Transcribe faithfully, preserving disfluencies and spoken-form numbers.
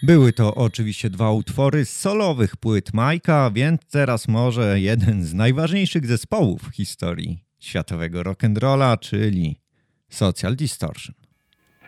Były to oczywiście dwa utwory z solowych płyt Majka, więc teraz może jeden z najważniejszych zespołów w historii światowego rock'n'rolla, czyli Social Distortion.